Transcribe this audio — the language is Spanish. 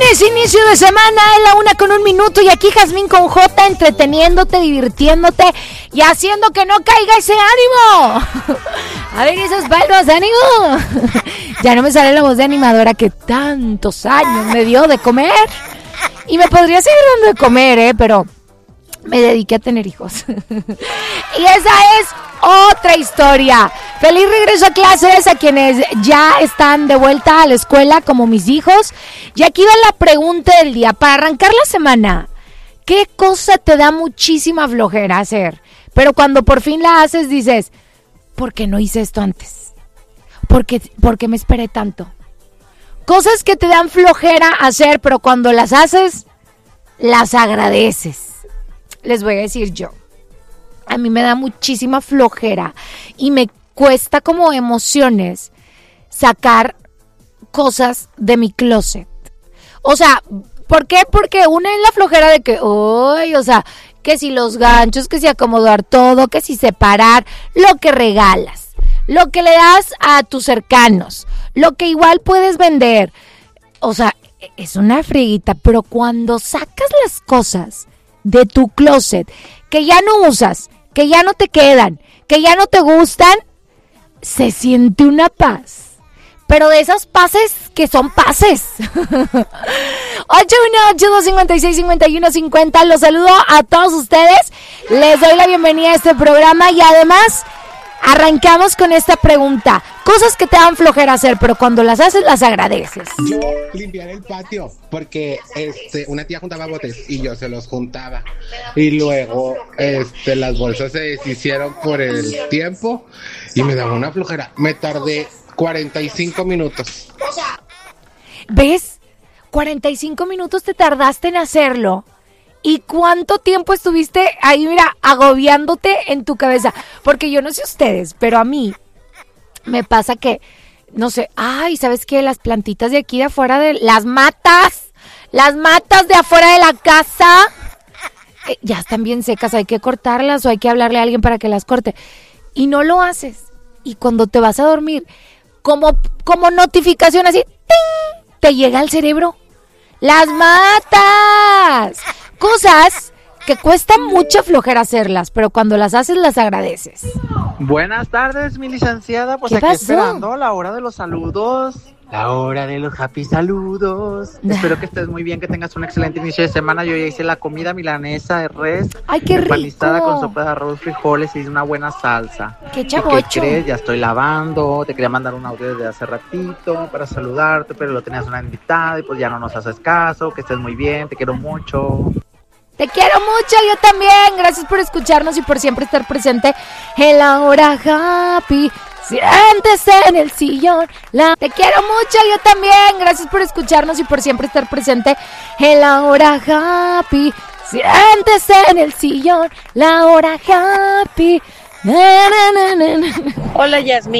Lunes, inicio de semana, es la 1:01 y aquí Jazmín con J entreteniéndote, divirtiéndote y haciendo que no caiga ese ánimo. A ver esos palmas, ánimo. Ya no me sale la voz de animadora que tantos años me dio de comer. Y me podría seguir dando de comer, pero me dediqué a tener hijos. Y esa es otra historia. Feliz regreso a clases a quienes ya están de vuelta a la escuela como mis hijos. Y aquí va la pregunta del día. Para arrancar la semana, ¿qué cosa te da muchísima flojera hacer? Pero cuando por fin la haces dices, ¿por qué no hice esto antes? ¿Por qué me esperé tanto? Cosas que te dan flojera hacer, pero cuando las haces, las agradeces. Les voy a decir yo. A mí me da muchísima flojera y me cuesta como emociones sacar cosas de mi closet. O sea, ¿por qué? Porque una es la flojera de que, o sea, que si los ganchos, que si acomodar todo, que si separar, lo que regalas, lo que le das a tus cercanos, lo que igual puedes vender. O sea, es una friguita, pero cuando sacas las cosas de tu closet que ya no usas, que ya no te quedan, que ya no te gustan, se siente una paz. Pero de esas paces que son paces. 818-256-5150. Los saludo a todos ustedes. Les doy la bienvenida a este programa y además arrancamos con esta pregunta. Cosas que te dan flojera hacer, pero cuando las haces, las agradeces. Yo limpiar el patio, porque una tía juntaba botes y yo se los juntaba. Y luego las bolsas se deshicieron por el tiempo y me daba una flojera. Me tardé 45 minutos. ¿Ves? 45 minutos te tardaste en hacerlo. ¿Y cuánto tiempo estuviste ahí, mira, agobiándote en tu cabeza? Porque yo no sé ustedes, pero a mí me pasa que, no sé, ay, ¿sabes qué? Las plantitas de aquí de afuera de las matas de afuera de la casa, ya están bien secas, hay que cortarlas o hay que hablarle a alguien para que las corte. Y no lo haces. Y cuando te vas a dormir, como notificación así, ¡ting!, te llega al cerebro. ¡Las matas! Cosas que cuesta mucha flojera hacerlas, pero cuando las haces las agradeces. Buenas tardes, mi licenciada. Pues ¿Qué aquí pasó? esperando la hora de los saludos. La hora de los happy saludos. Espero que estés muy bien, que tengas un excelente inicio de semana. Yo ya hice la comida milanesa de res. ¡Ay, qué rico! Empanizada con sopa de arroz, frijoles y una buena salsa. ¡Qué chavocho! ¿Qué crees? Ya estoy lavando. Te quería mandar un audio desde hace ratito para saludarte, pero lo tenías una invitada y pues ya no nos haces caso. Que estés muy bien, te quiero mucho. Te quiero mucho, yo también. Gracias por escucharnos y por siempre estar presente en la hora happy. Siéntese en el sillón. Te quiero mucho, yo también. Gracias por escucharnos y por siempre estar presente en la hora happy. Siéntese en el sillón. La hora happy. Hola, Yasmín.